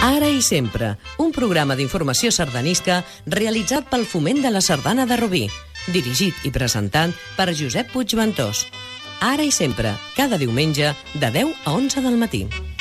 Ara i sempre, un programa d'informació sardanisca realitzat pel Foment de la Sardana de Rubí, dirigit i presentat per Josep Puigventós. Ara i sempre, cada diumenge, de 10 a 11 del matí.